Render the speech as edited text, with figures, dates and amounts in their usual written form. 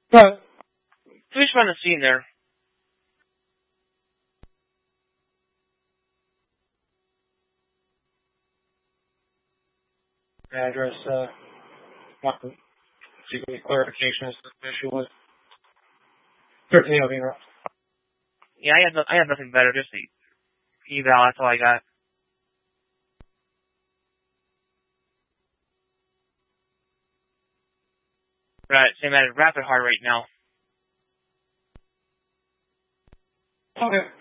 But Please find the scene there. address, want to seek any clarification as to the issue was. Certainly, I'll be interrupted. Yeah, I have nothing better. Just the eval. That's all I got. Right, same at a rapid heart rate now. Okay.